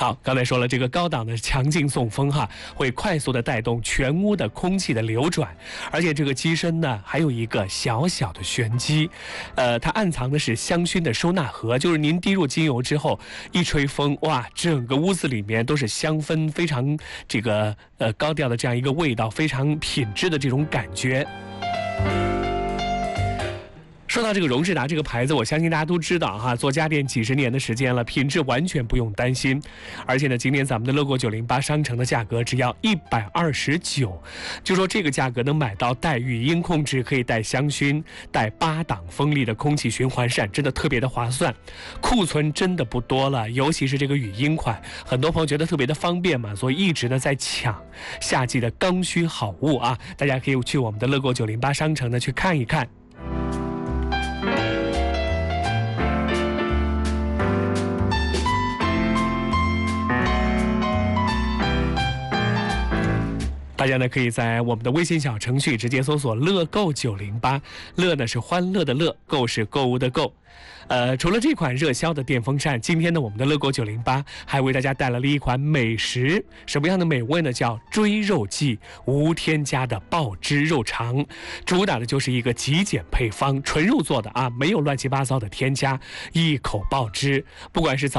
好，刚才说了，这个高档的强劲送风哈，会快速的带动全屋的空气的流转，而且这个机身呢还有一个小小的玄机，它暗藏的是香薰的收纳盒，就是您滴入精油之后，一吹风，哇，整个屋子里面都是香氛非常这个高调的这样一个味道，非常品质的这种感觉。说到这个荣仕达这个牌子，我相信大家都知道哈，做家电几十年的时间了，品质完全不用担心。而且呢，今年咱们的乐购908商城的价格只要129，就说这个价格能买到带语音控制、可以带香薰、带8档风力的空气循环扇，真的特别的划算。库存真的不多了，尤其是这个语音款，很多朋友觉得特别的方便嘛，所以一直呢在抢夏季的刚需好物啊，大家可以去我们的乐购908商城呢去看一看。大家呢可以在我们的微信小程序直接搜索乐购908，乐呢是欢乐的乐，购是购物的购。除了这款热销的电风扇，今天呢我们的乐购908还为大家带来了一款美食，什么样的美味呢？叫追肉记无添加的爆汁肉肠，主打的就是一个极简配方，纯肉做的啊，没有乱七八糟的添加，一口爆汁，不管是